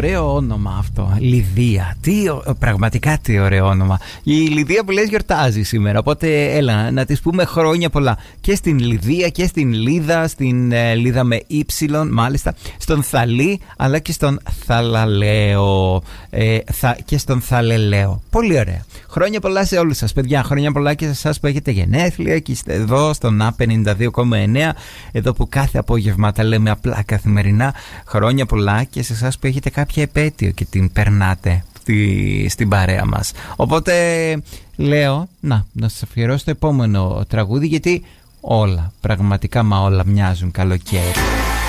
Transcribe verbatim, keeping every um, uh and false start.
ωραίο όνομα αυτό. Λιδία. Τι, πραγματικά τι ωραίο όνομα. Η Λιδία που λες γιορτάζει σήμερα. Οπότε έλα να της πούμε χρόνια πολλά. Και στην Λιδία και στην Λίδα. Στην ε, Λίδα με ύψιλον, μάλιστα. Στον Θαλή, αλλά και στον Θαλαλέο. Ε, θα, και στον Θαλελέο. Πολύ ωραία. Χρόνια πολλά σε όλους σας, παιδιά. Χρόνια πολλά και σε εσάς που έχετε γενέθλια και είστε εδώ στον Α πενήντα δύο κόμμα εννέα. Εδώ που κάθε απόγευμα τα λέμε απλά καθημερινά. Χρόνια πολλά και σε εσάς που έχετε κάποια επέτειο και την περνάτε στη, στην παρέα μας. Οπότε λέω να, να σας αφιερώσω το επόμενο τραγούδι, γιατί όλα, πραγματικά μα όλα μοιάζουν καλοκαίρι.